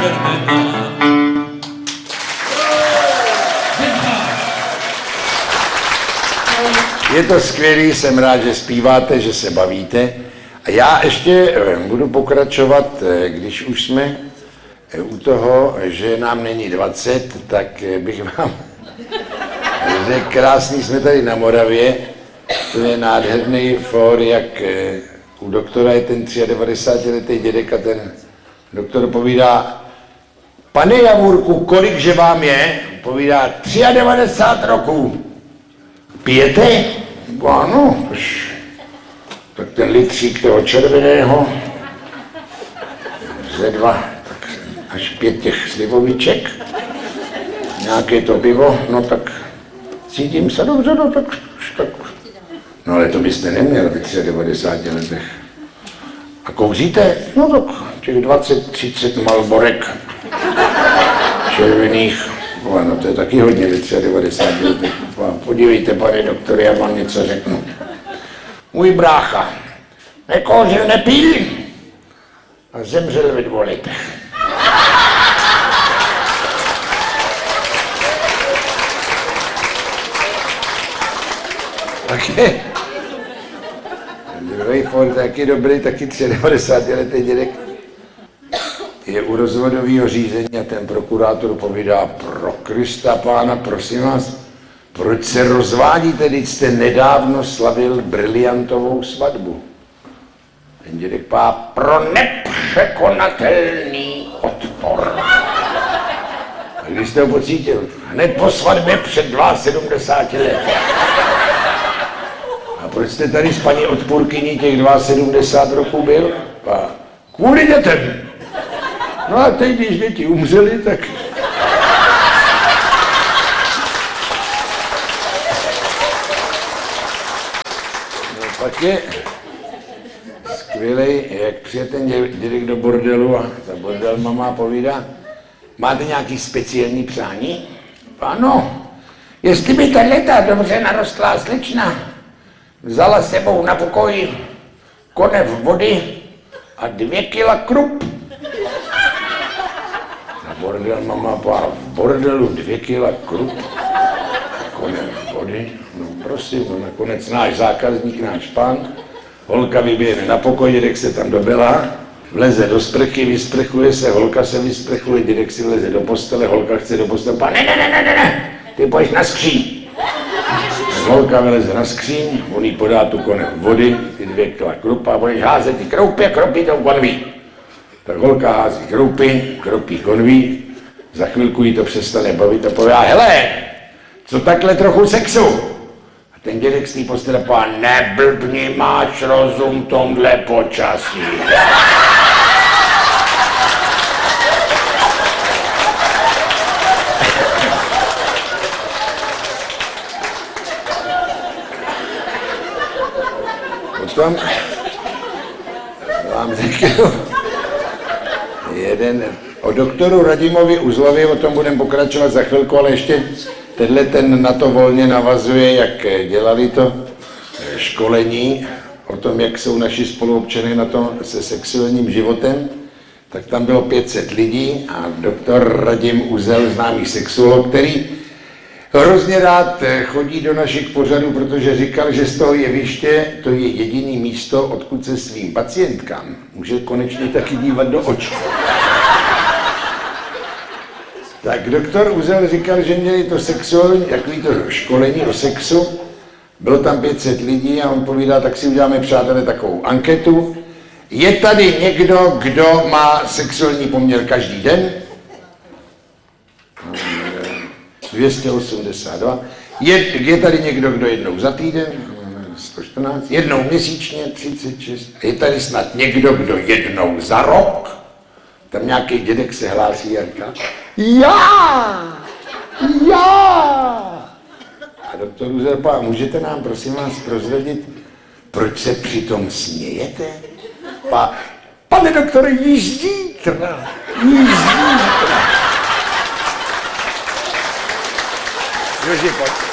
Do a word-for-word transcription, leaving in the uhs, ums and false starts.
Je to skvělý, jsem rád, že zpíváte, že se bavíte. A já ještě budu pokračovat, když už jsme u toho, že nám není dvacet, tak bych vám řekl, krásný jsme tady na Moravě. To je nádherný fór, jak u doktora je ten devadesátitříletý dědek a ten doktor povídá: pane Javůrku, kolikže vám je? Povídá: devadesát tři roků. Pijete? Ano, tak ten litřík toho červeného, ze dva, tak až pět těch slivoviček, nějaké to pivo, no tak cítím se dobře, no tak, tak. No ale to byste neměl v devadesát třech letech. A kouříte? No tak těch dvacet třicet Marlborek červených. No to je taky hodně v devadesát třech letech. Podívejte, pane doktor, já vám něco řeknu. Můj brácha nekouřil, nepil a zemřel ve dvou letech. Taky druhý fond, taky dobrý, taky devadesátletý dědek je u rozvodového řízení a ten prokurátor povídá: pro Krista pána, prosím vás, proč se rozvádíte, když jste nedávno slavil briliantovou svatbu? Ten dědek pá: pro nepřekonatelný odpor. A když jste ho pocítil? Hned po svatbě před sedmdesáti lety. A proč jste tady s paní odpůrkyní těch sedmdesát dva roků byl? Pá: kvůli dětem. No a teď, když děti umřeli, tak... No pak je skvělej, jak přijde ten dědek do bordelu a ta bordel mama povídá: máte nějaký speciální přání? Ano, jestli by tahleta dobře narostlá slečna vzala s sebou na pokoj konev vody a dvě kila krup. Na bordel mama pá: v bordelu dvě kila krup a konev vody. No prosím, no nakonec náš zákazník, náš pán, holka vyběhne na pokoj, dědek se tam dobělá, vleze do sprchy, vysprchuje se, holka se vysprchuje, dědek si vleze do postele, holka chce do postele, pán: ne, ne, ne, ne, ne, ty pojď na skříň. Holka vyleze na skříň, on jí podá tu konev vody, ty dvě kila krupa a budeš házet ty kroupy a kropí tou konví. Tak holka hází kroupy, kropí konví, za chvilku jí to přestane bavit a povídá: hele, co takhle trochu sexu? A ten dědek z té postele pá: neblbni, máš rozum tomhle počasí. Potom vám řeknu jeden o doktoru Radimovi Uzlovi, o tom budeme pokračovat za chvilku, ale ještě tenhle ten na to volně navazuje, jak dělali to školení o tom, jak jsou naši spoluobčané na tom se sexuálním životem, tak tam bylo pět set lidí a doktor Radim Uzel, známý sexuolog, který hrozně rád chodí do našich pořadů, protože říkal, že z toho jeviště to je jediný místo, odkud se svým pacientkám může konečně taky dívat do očí. Tak doktor Uzel říkal, že měli to sexuální, takový to školení o sexu, bylo tam pět set lidí a on povídá: tak si uděláme, přátelé, takovou anketu. Je tady někdo, kdo má sexuální poměr každý den? dvě stě osmdesát dva. Je, je tady někdo, kdo jednou za týden? sto čtrnáct. Jednou měsíčně? třicet šest. Je tady snad někdo, kdo jednou za rok? Tam nějaký dědek se hlásí a říká: já! Já! A doktor Uzel pá: můžete nám prosím vás prozradit, proč se přitom smějete? Pá: pane doktore, již zítra, již zítra. Joži, pojď.